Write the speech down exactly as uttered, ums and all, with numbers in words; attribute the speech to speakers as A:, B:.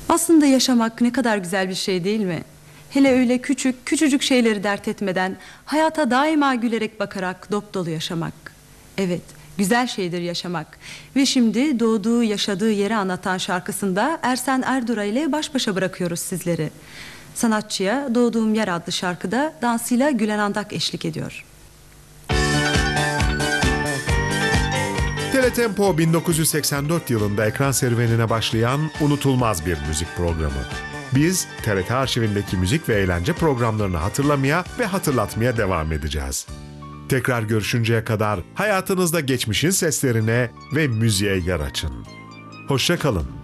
A: Aslında yaşamak ne kadar güzel bir şey değil mi? Hele öyle küçük, küçücük şeyleri dert etmeden, hayata daima gülerek bakarak dop dolu yaşamak. Evet, güzel şeydir yaşamak. Ve şimdi doğduğu, yaşadığı yeri anlatan şarkısında Ersen Erduray ile baş başa bırakıyoruz sizleri. Sanatçıya Doğduğum Yer adlı şarkıda dansıyla Gülen Andak eşlik ediyor.
B: Teletempo bin dokuz yüz seksen dört yılında ekran serüvenine başlayan unutulmaz bir müzik programı. Biz T R T arşivindeki müzik ve eğlence programlarını hatırlamaya ve hatırlatmaya devam edeceğiz. Tekrar görüşünceye kadar hayatınızda geçmişin seslerine ve müziğe yer açın. Hoşça kalın.